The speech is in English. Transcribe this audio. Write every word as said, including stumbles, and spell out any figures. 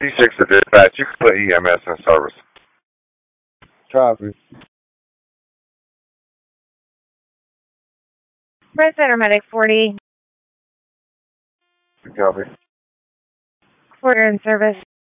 D six to dispatch. You can put E M S in service. Copy. Red Center Medic forty. Copy. Quarter in service.